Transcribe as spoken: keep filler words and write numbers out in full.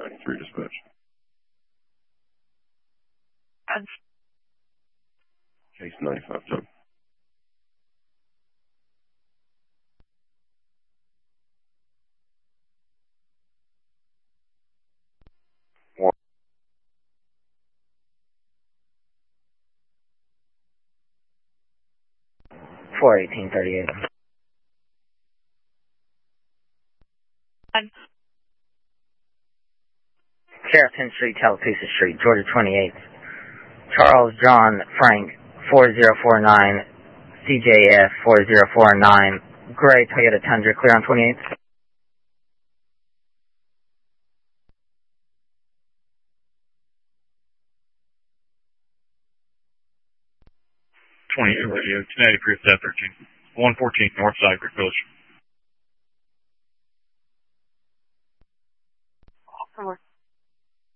ninety-three dispatch. Case ninety-five, Tug. four eighteen thirty-eight. Sheraton Street, Tallapoosa Street, Georgia twenty-eighth. Charles John Frank, four zero four nine, C J F four zero four nine, gray Toyota Tundra, clear on twenty-eighth. twenty-eight radio, ten eighty proof F thirteen. one fourteen north side, Brick Village. Over.